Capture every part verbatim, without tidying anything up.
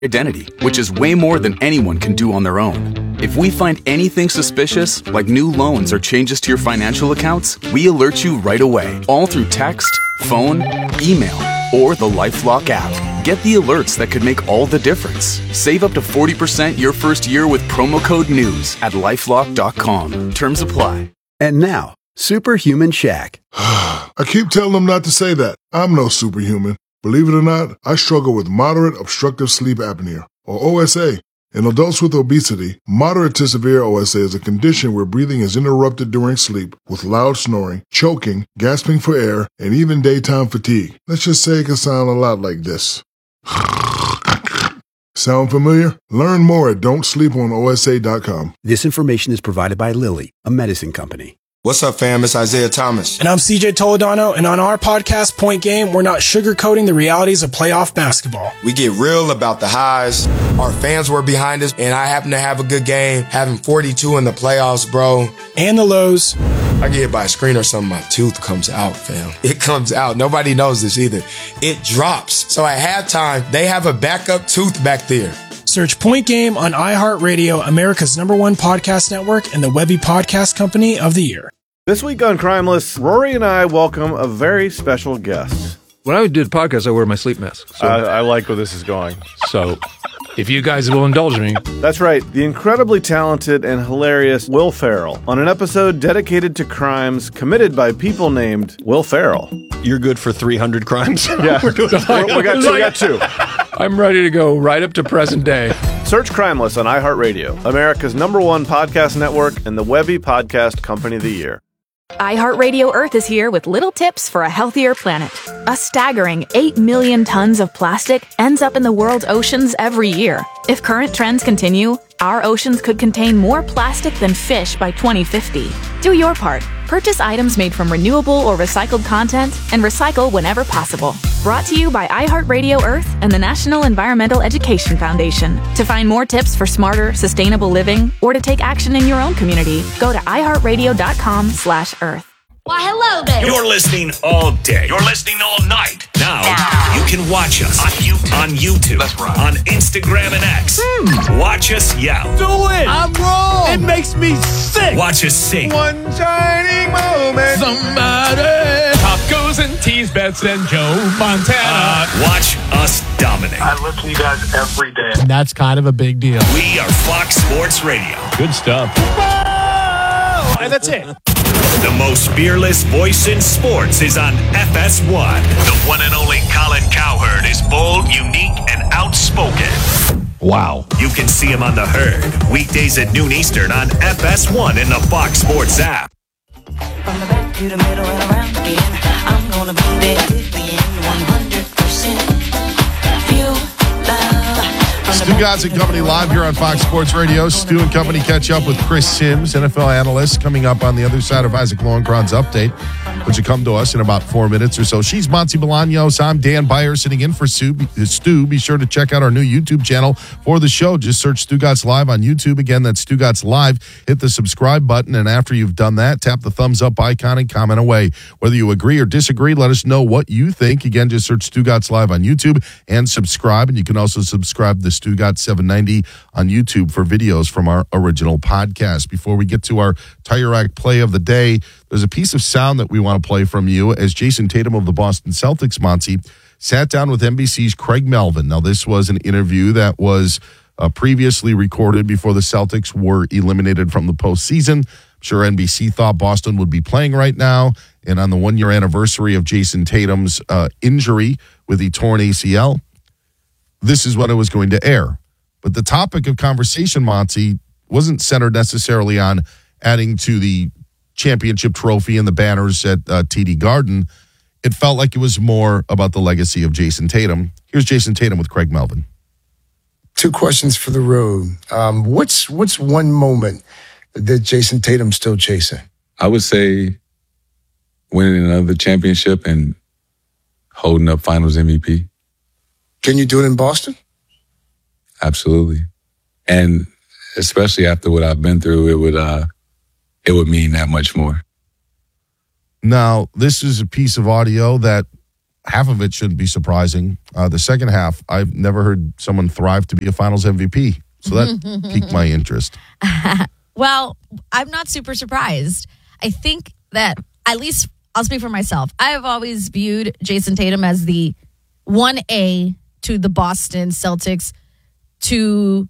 identity, which is way more than anyone can do on their own. If we find anything suspicious, like new loans or changes to your financial accounts, we alert you right away, all through text, phone, email, or the LifeLock app. Get the alerts that could make all the difference. Save up to forty percent your first year with promo code NEWS at lifelock dot com. Terms apply. And now, Superhuman Shaq. I keep telling them not to say that. I'm no superhuman. Believe it or not, I struggle with moderate obstructive sleep apnea, or O S A. In adults with obesity, moderate to severe O S A is a condition where breathing is interrupted during sleep with loud snoring, choking, gasping for air, and even daytime fatigue. Let's just say it can sound a lot like this. Sound familiar? Learn more at don't sleep on O S A dot com. This information is provided by Lilly, a medicine company. What's up, fam? It's Isaiah Thomas. And I'm C J Toledano, and on our podcast, Point Game, we're not sugarcoating the realities of playoff basketball. We get real about the highs. Our fans were behind us, and I happen to have a good game, having forty-two in the playoffs, bro. And the lows. I get hit by a screen or something, my tooth comes out, fam. It comes out. Nobody knows this either. It drops. So at halftime, they have a backup tooth back there. Search Point Game on iHeartRadio, America's number one podcast network, and the Webby Podcast Company of the Year. This week on Crimeless, Rory and I welcome a very special guest. When I do the podcast, I wear my sleep mask. So. I, I like where this is going. So, if you guys will indulge me. That's right, the incredibly talented and hilarious Will Ferrell on an episode dedicated to crimes committed by people named Will Ferrell. You're good for three hundred crimes? Yeah, we got two. We got two. I'm ready to go right up to present day. Search Crimeless on iHeartRadio, America's number one podcast network, and the Webby Podcast Company of the Year. iHeartRadio Earth is here with little tips for a healthier planet. A staggering eight million tons of plastic ends up in the world's oceans every year. If current trends continue, our oceans could contain more plastic than fish by twenty fifty. Do your part. Purchase items made from renewable or recycled content and recycle whenever possible. Brought to you by iHeartRadio Earth and the National Environmental Education Foundation. To find more tips for smarter, sustainable living or to take action in your own community, go to iHeartRadio.com slash Earth. Why, hello there. You're listening all day. You're listening all night. Now, now. you can watch us on YouTube. On YouTube. That's right. On Instagram and X. Hmm. Watch us yell. Do it. I'm wrong. It makes me sick. Watch us sing. One shining moment. Somebody. Tacos and teas, Bets and Joe Montana. Uh, watch us dominate. I listen to you guys every day. And that's kind of a big deal. We are Fox Sports Radio. Good stuff. Whoa! And that's it. The most fearless voice in sports is on F S one. The one and only Colin Cowherd is bold, unique, and outspoken. Wow. You can see him on The Herd, weekdays at noon Eastern on F S one in the Fox Sports app. From the back to the middle and around again, I'm gonna be there with the end, one hundred percent. Feel love. Stu God's and Company live here on Fox Sports Radio. Stu and Company catch up with Chris Sims, N F L analyst, coming up on the other side of Isaac Lowenkron's update, which will come to us in about four minutes or so. She's Monty Bolaños. I'm Dan Beyer sitting in for Stu. Stu, be sure to check out our new YouTube channel for the show. Just search Stu God's Live on YouTube. Again, that's Stu God's Live. Hit the subscribe button, and after you've done that, tap the thumbs up icon and comment away. Whether you agree or disagree, let us know what you think. Again, just search Stu God's Live on YouTube and subscribe. And you can also subscribe to Stu Got seven ninety on YouTube for videos from our original podcast. Before we get to our Tire Rack play of the day, there's a piece of sound that we want to play from you as Jason Tatum of the Boston Celtics, Monty, sat down with N B C's Craig Melvin. Now, this was an interview that was uh, previously recorded before the Celtics were eliminated from the postseason. I'm sure N B C thought Boston would be playing right now. And on the one-year anniversary of Jason Tatum's uh, injury with the torn A C L, this is what it was going to air. But the topic of conversation, Monty, wasn't centered necessarily on adding to the championship trophy and the banners at uh, T D Garden. It felt like it was more about the legacy of Jason Tatum. Here's Jason Tatum with Craig Melvin. Two questions for the road. Um, what's what's one moment that Jason Tatum's still chasing? I would say winning another championship and holding up Finals M V P. Can you do it in Boston? Absolutely. And especially after what I've been through, it would uh, it would mean that much more. Now, this is a piece of audio that half of it shouldn't be surprising. Uh, the second half, I've never heard someone thrive to be a Finals M V P. So that piqued my interest. Well, I'm not super surprised. I think that, at least I'll speak for myself, I have always viewed Jason Tatum as the one A to the Boston Celtics to,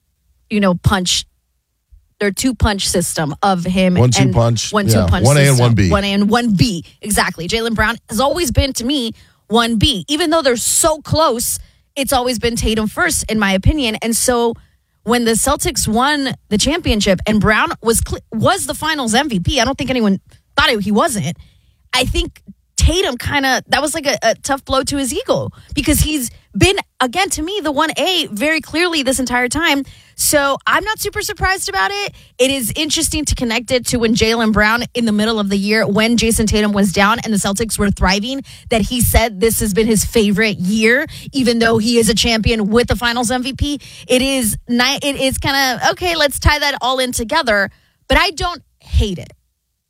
you know, punch their two-punch system of him. One, two and punch. One, yeah. two punch One A system. and one B. One A and one B. Exactly. Jaylen Brown has always been, to me, one B. Even though they're so close, it's always been Tatum first, in my opinion. And so when the Celtics won the championship and Brown was was the Finals M V P, I don't think anyone thought he wasn't. I think Tatum kind of, that was like a, a tough blow to his ego because he's been, again, to me, the one A very clearly this entire time. So I'm not super surprised about it. It is interesting to connect it to when Jaylen Brown in the middle of the year, when Jason Tatum was down and the Celtics were thriving, that he said this has been his favorite year, even though he is a champion with the Finals M V P. It is ni- it is kind of, okay, let's tie that all in together. But I don't hate it.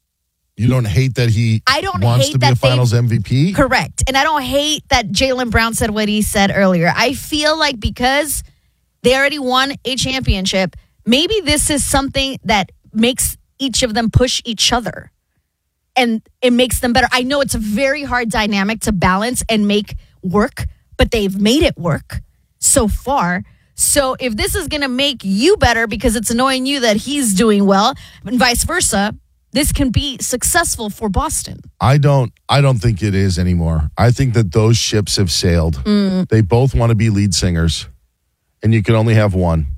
You don't hate that he I don't wants hate to be that a Finals they- M V P? Correct. And I don't hate that Jaylen Brown said what he said earlier. I feel like because they already won a championship, maybe this is something that makes each of them push each other. And it makes them better. I know it's a very hard dynamic to balance and make work, but they've made it work so far. So if this is going to make you better because it's annoying you that he's doing well, and vice versa, this can be successful for Boston. I don't I don't think it is anymore. I think that those ships have sailed. Mm. They both want to be lead singers, and you can only have one.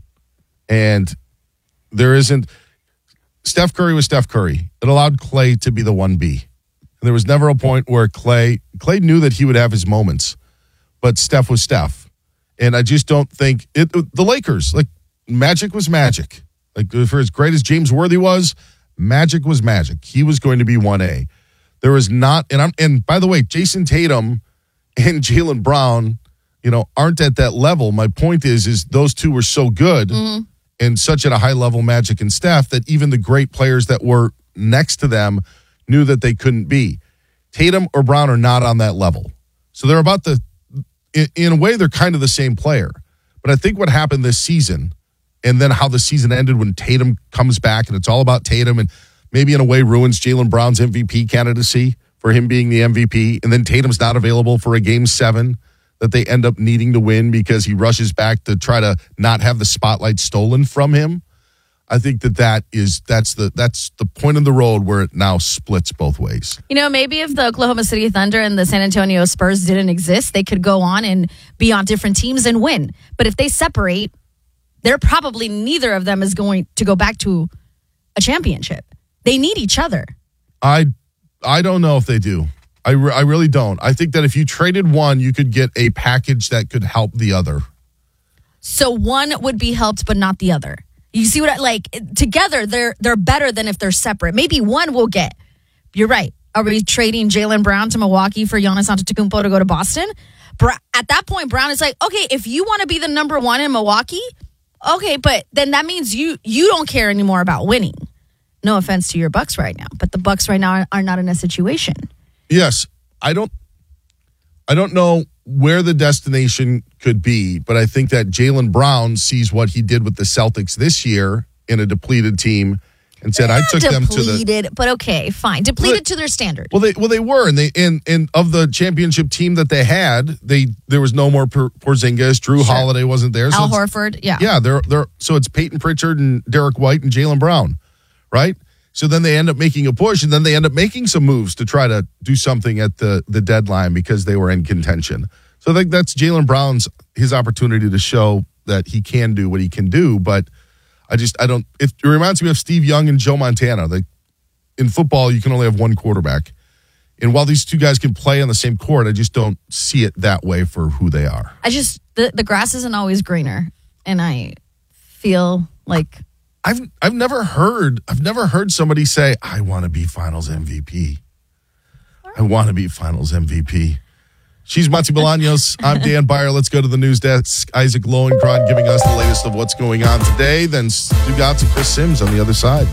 And there isn't Steph Curry was Steph Curry. It allowed Clay to be the one B. And there was never a point where Clay Clay knew that he would have his moments, but Steph was Steph. And I just don't think it the Lakers, like Magic was Magic. Like for as great as James Worthy was, Magic was Magic. He was going to be one A. There was not, and I'm, and by the way, Jason Tatum and Jaylen Brown, you know, aren't at that level. My point is, is those two were so good mm-hmm. and such at a high level, Magic and Steph, that even the great players that were next to them knew that they couldn't be. Tatum or Brown are not on that level. So they're about the, in, in a way, they're kind of the same player. But I think what happened this season, and then how the season ended when Tatum comes back, and it's all about Tatum, and maybe in a way ruins Jaylen Brown's M V P candidacy for him being the M V P, and then Tatum's not available for a game seven that they end up needing to win because he rushes back to try to not have the spotlight stolen from him. I think that that is that's the that's the point in the road where it now splits both ways. You know, maybe if the Oklahoma City Thunder and the San Antonio Spurs didn't exist, they could go on and be on different teams and win. But if they separate, they're probably neither of them is going to go back to a championship. They need each other. I I don't know if they do. I, re- I really don't. I think that if you traded one, you could get a package that could help the other. So one would be helped, but not the other. You see what I like? Together, they're they're better than if they're separate. Maybe one will get. You're right. Are we trading Jaylen Brown to Milwaukee for Giannis Antetokounmpo to go to Boston? At that point, Brown is like, okay, if you want to be the number one in Milwaukee, okay, but then that means you you don't care anymore about winning. No offense to your Bucks right now, but the Bucks right now are, are not in a situation. Yes, I don't I don't know where the destination could be, but I think that Jaylen Brown sees what he did with the Celtics this year in a depleted team and said, Not I took them to the depleted, but okay, fine. Depleted to their standard. Well, they well they were, and they and and of the championship team that they had, they there was no more Por- Porzingis. Drew Sure. Holiday wasn't there. Al it's- Horford, yeah, yeah. They're they're so it's Peyton Pritchard and Derek White and Jaylen Brown, right? So then they end up making a push, and then they end up making some moves to try to do something at the the deadline because they were in contention. So I think that's Jaylen Brown's his opportunity to show that he can do what he can do, but. I just, I don't, it, it reminds me of Steve Young and Joe Montana. Like in football, you can only have one quarterback. And while these two guys can play on the same court, I just don't see it that way for who they are. I just, the, the grass isn't always greener. And I feel like. I've I've never heard, I've never heard somebody say, I want to be Finals M V P. I want to be Finals M V P. She's Monty Bolaños. I'm Dan Byer. Let's go to the news desk. Isaac Lowenkron giving us the latest of what's going on today. Then Stu Gatz and Chris Sims on the other side.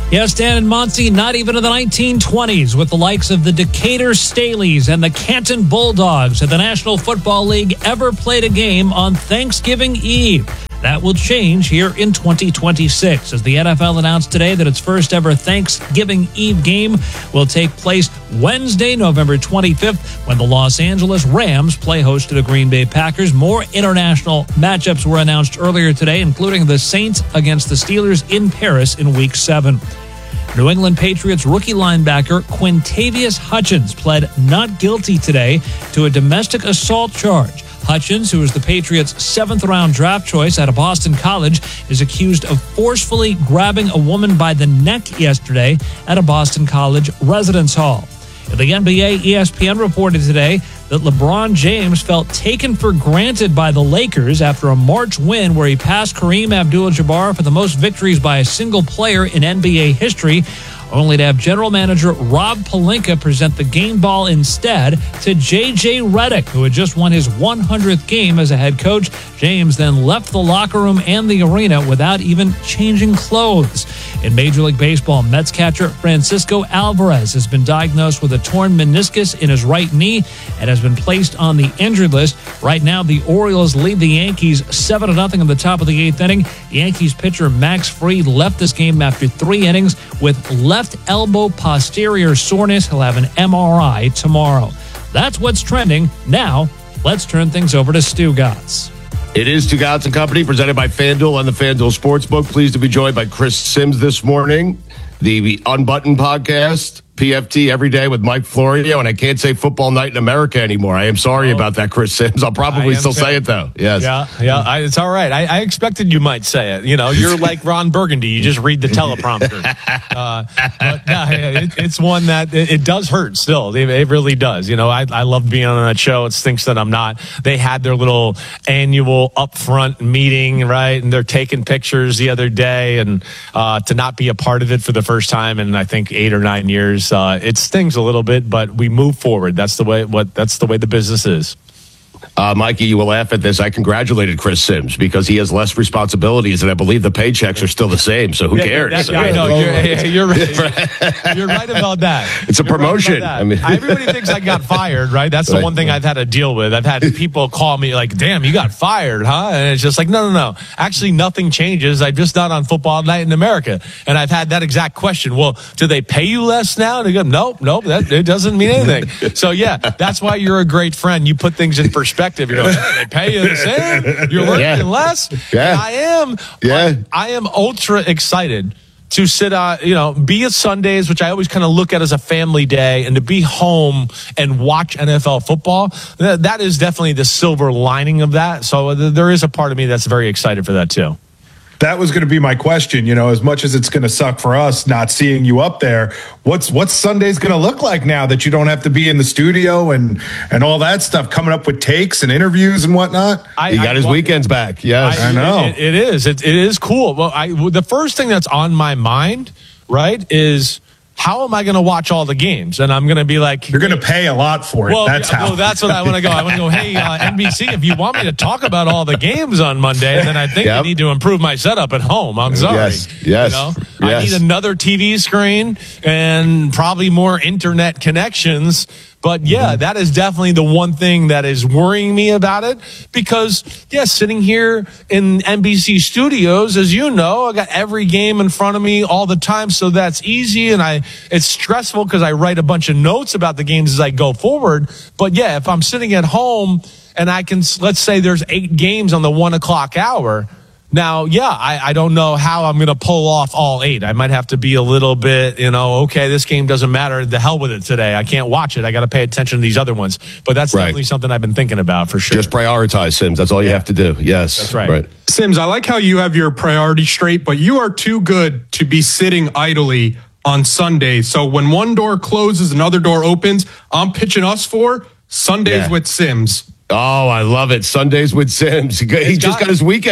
Yes, Dan and Monty, not even in the nineteen twenties, with the likes of the Decatur Staleys and the Canton Bulldogs had the National Football League ever played a game on Thanksgiving Eve. That will change here in twenty twenty-six, as the N F L announced today that its first ever Thanksgiving Eve game will take place Wednesday, November twenty-fifth, when the Los Angeles Rams play host to the Green Bay Packers. More international matchups were announced earlier today, including the Saints against the Steelers in Paris in Week seven. New England Patriots rookie linebacker Quintavious Hutchins pled not guilty today to a domestic assault charge. Hutchins, who is the Patriots' seventh-round draft choice out of Boston College, is accused of forcefully grabbing a woman by the neck yesterday at a Boston College residence hall. In the N B A, E S P N reported today that LeBron James felt taken for granted by the Lakers after a March win where he passed Kareem Abdul-Jabbar for the most victories by a single player in N B A history, only to have general manager Rob Pelinka present the game ball instead to J J Redick, who had just won his one hundredth game as a head coach. James then left the locker room and the arena without even changing clothes. In Major League Baseball, Mets catcher Francisco Alvarez has been diagnosed with a torn meniscus in his right knee and has been placed on the injured list. Right now, the Orioles lead the Yankees seven to nothing in the top of the eighth inning. Yankees pitcher Max Fried left this game after three innings with left elbow posterior soreness. He'll have an M R I tomorrow. That's what's trending. Now, let's turn things over to Stu Gatz. It is Stu Gatz and Company, presented by FanDuel on the FanDuel Sportsbook. Pleased to be joined by Chris Sims this morning, the Unbuttoned podcast, P F T every day with Mike Florio, and I can't say Football Night in America anymore. I am sorry oh. about that, Chris Sims. I'll probably still say it, though. Yes. Yeah, yeah, I, it's all right. I, I expected you might say it. You know, you're like Ron Burgundy. You just read the teleprompter. uh, but yeah, it, it's one that it, it does hurt still. It, it really does. You know, I, I love being on that show. It stinks that I'm not. They had their little annual upfront meeting, right? And they're taking pictures the other day, and uh, to not be a part of it for the first time in, I think, eight or nine years, Uh, it stings a little bit, but we move forward. That's the way. What that's the way the business is. Uh, Mikey, you will laugh at this. I congratulated Chris Sims because he has less responsibilities, and I believe the paychecks are still the same. So who yeah, cares? That, I know you're, you're right. You're right about that. It's a you're promotion. Right I mean, everybody thinks I got fired, right? That's the right. one thing I've had to deal with. I've had people call me like, "Damn, you got fired, huh?" And it's just like, no, no, no. Actually, nothing changes. I'm just not on Football Night in America, and I've had that exact question. Well, do they pay you less now? And they go, nope, nope. That it doesn't mean anything. So yeah, that's why you're a great friend. You put things in perspective. You're like, they pay you the same. You're working yeah. less. Yeah. And I am. Yeah. I am ultra excited to sit on, you know, be at Sundays, which I always kind of look at as a family day, and to be home and watch N F L football. That, that is definitely the silver lining of that. So there is a part of me that's very excited for that too. That was going to be my question. You know, as much as it's going to suck for us not seeing you up there, what's what's Sunday's going to look like now that you don't have to be in the studio and and all that stuff, coming up with takes and interviews and whatnot? I, he got I, his well, weekends back. Yes, I, I know it, it is. It, it is cool. Well, I the first thing that's on my mind, right, is how am I going to watch all the games? And I'm going to be like, you're going to pay a lot for it. Well, that's how. Well, that's what I want to go. I want to go, hey, uh, N B C, if you want me to talk about all the games on Monday, then I think yep. I need to improve my setup at home. I'm sorry. Yes, yes. You know? yes. I need another T V screen and probably more internet connections. But yeah, that is definitely the one thing that is worrying me about it, because yeah, sitting here in N B C studios, as you know, I got every game in front of me all the time. So that's easy. And I, it's stressful because I write a bunch of notes about the games as I go forward. But yeah, if I'm sitting at home and I can, let's say there's eight games on the one o'clock hour. Now, yeah, I, I don't know how I'm going to pull off all eight. I might have to be a little bit, you know, okay, this game doesn't matter. The hell with it today. I can't watch it. I got to pay attention to these other ones. But that's right. definitely something I've been thinking about for sure. Just prioritize, Sims. That's all you yeah. have to do. Yes. That's right. right. Sims, I like how you have your priorities straight, but you are too good to be sitting idly on Sundays. So when one door closes, another door opens. I'm pitching us for Sundays yeah. with Sims. Oh, I love it. Sundays with Sims. He, he just got, got his weekend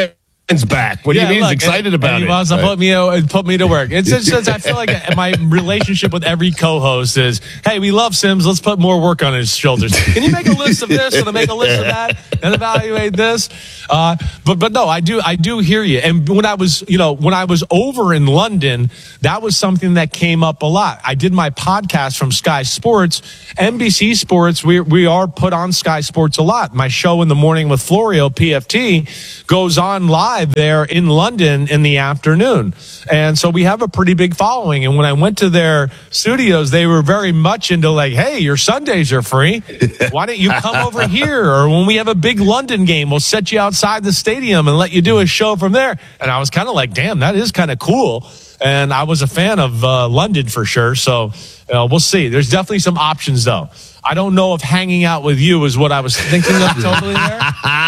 It's back. What do Yeah, you mean? look, He's excited and, about and it. He wants to Right. put me, uh, put me to work. It's just, it's, I feel like my relationship with every co-host is, hey, we love Sims. Let's put more work on his shoulders. Can you make a list of this and make a list of that and evaluate this? Uh, but but no, I do I do hear you. And when I was you know when I was over in London, that was something that came up a lot. I did my podcast from Sky Sports, N B C Sports. We we are put on Sky Sports a lot. My show in the morning with Florio, P F T, goes on live there in London in the afternoon. And so we have a pretty big following. And when I went to their studios, they were very much into like, hey, your Sundays are free. Why don't you come over here? Or when we have a big London game, we'll set you outside the stadium and let you do a show from there. And I was kind of like, damn, that is kind of cool. And I was a fan of uh, London for sure. So uh, we'll see. There's definitely some options, though. I don't know if hanging out with you is what I was thinking of totally there.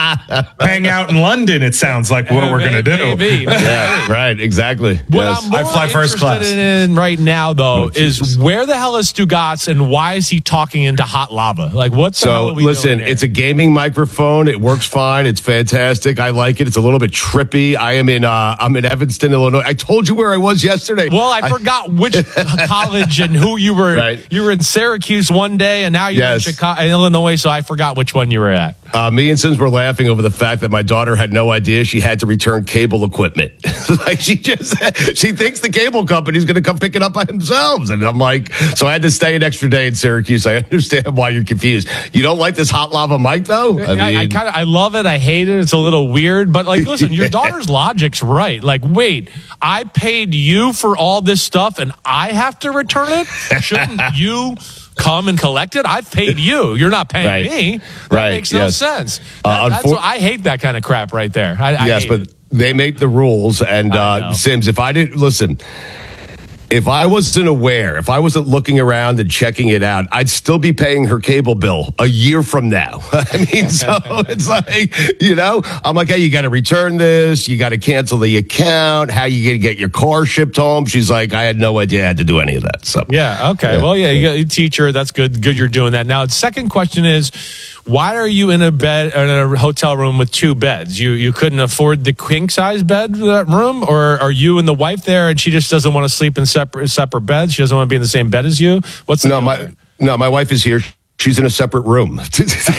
Hang out in London, it sounds like what Yeah, we're going to do. maybe, maybe. Yeah, right, exactly. What Yes. I'm more I fly first interested class. in right now, though, Oh, is Jesus. where the hell is Stugatz and why is he talking into hot lava? Like, what the hell So are we listen, doing here? it's a gaming microphone. It works fine. It's fantastic. I like it. It's a little bit trippy. I am in uh, I'm in Evanston, Illinois. I told you where I was yesterday. Well, I, forgot which college and who you were. Right. You were in Syracuse one day, and now you're Yes. in Chicago, Illinois. So I forgot which one you were at. Uh, me and Sims were laughing over the fact that my daughter had no idea she had to return cable equipment. Like she just, she thinks the cable company's going to come pick it up by themselves. And I'm like, so I had to stay an extra day in Syracuse. I understand why you're confused. You don't like this hot lava mic though? I, I, kind of, I love it. I hate it. It's a little weird, but like, listen, your daughter's logic's right. Like, wait, I paid you for all this stuff, and I have to return it. Shouldn't you come and collect it? I've paid you. You're not paying Right. me. That Right, makes no yes. sense. Uh, That- that's unfor- what, I hate that kind of crap right there. I, I yes, hate but it. they make the rules. And I uh, know. Sims, if I didn't listen, if I wasn't aware, if I wasn't looking around and checking it out, I'd still be paying her cable bill a year from now. I mean, so it's like, you know, I'm like, hey, you got to return this. You got to cancel the account. How you going to get your car shipped home? She's like, I had no idea I had to do any of that. So Yeah. Okay. Yeah. Well, yeah, you got a teacher. That's good. Good. You're doing that. Now, the second question is, why are you in a bed in a hotel room with two beds? You you couldn't afford the king size bed for that room, or are you and the wife there and she just doesn't want to sleep in separate separate beds? She doesn't want to be in the same bed as you. What's the no, deal my there? no, my wife is here. She's in a separate room. Don't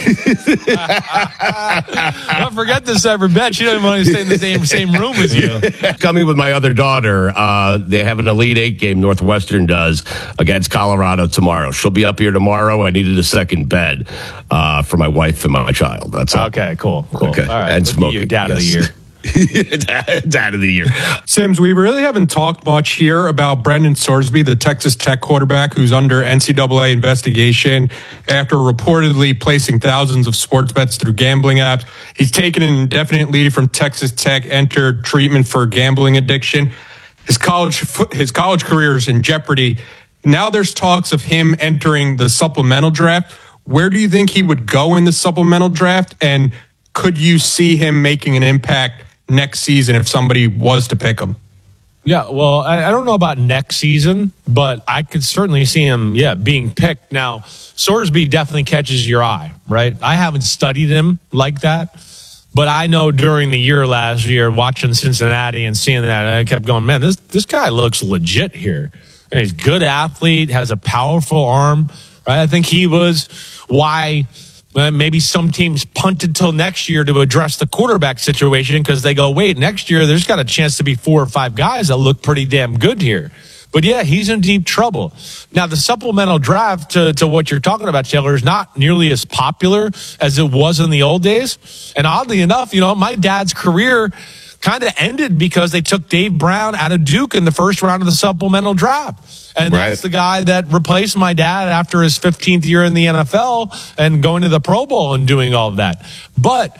forget the separate bed. She doesn't want to stay in the same same room as you. Coming with my other daughter, uh, they have an Elite Eight game, Northwestern does, against Colorado tomorrow. She'll be up here tomorrow. I needed a second bed uh, for my wife and my child. That's all. Okay, cool, cool. Okay, All right, and look at smoking. you, dad of the yes. year. Dad of the year. Sims, we really haven't talked much here about Brendan Sorsby, the Texas Tech quarterback who's under N C double A investigation after reportedly placing thousands of sports bets through gambling apps. He's taken an indefinite leave from Texas Tech, entered treatment for gambling addiction. His college his college career is in jeopardy. Now there's talks of him entering the supplemental draft. Where do you think he would go in the supplemental draft? And could you see him making an impact next season if somebody was to pick him? Yeah, well, I, I don't know about next season, but I could certainly see him, yeah, being picked. Now, Sorsby definitely catches your eye, right? I haven't studied him like that, but I know during the year last year, watching Cincinnati and seeing that, I kept going, man, this this guy looks legit here. And he's a good athlete, has a powerful arm, right? I think he was why uh, maybe some teams punted till next year to address the quarterback situation because they go, wait, next year there's got a chance to be four or five guys that look pretty damn good here. But yeah, he's in deep trouble. Now, the supplemental draft, to, to what you're talking about, Taylor, is not nearly as popular as it was in the old days. And oddly enough, you know, my dad's career kind of ended because they took Dave Brown out of Duke in the first round of the supplemental draft. And Right. that's the guy that replaced my dad after his fifteenth year in the N F L and going to the Pro Bowl and doing all of that. But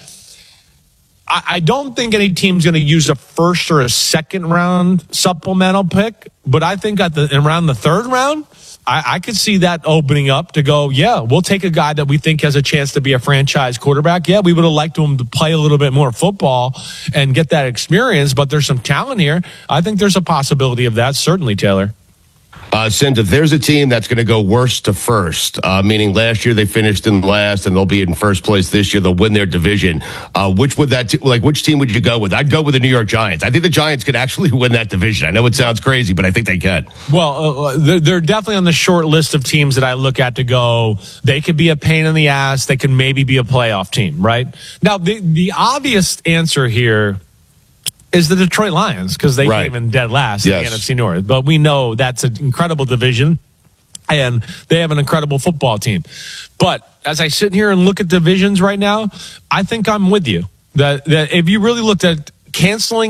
I, I don't think any team's going to use a first or a second round supplemental pick. But I think at the around the third round, I, I could see that opening up to go, yeah, we'll take a guy that we think has a chance to be a franchise quarterback. Yeah, we would have liked him to play a little bit more football and get that experience, but there's some talent here. I think there's a possibility of that, certainly, Taylor. Uh, Sims, if there's a team that's going to go worst to first, uh, meaning last year they finished in last and they'll be in first place this year, they'll win their division. Uh, which would that, t- like, which team would you go with? I'd go with the New York Giants. I think the Giants could actually win that division. I know it sounds crazy, but I think they can. Well, uh, they're, they're definitely on the short list of teams that I look at to go. They could be a pain in the ass. They could maybe be a playoff team, right? Now, the, the obvious answer here is the Detroit Lions, because they right. came in dead last yes. in the N F C North. But we know that's an incredible division, and they have an incredible football team. But as I sit here and look at divisions right now, I think I'm with you. That, that if you really looked at canceling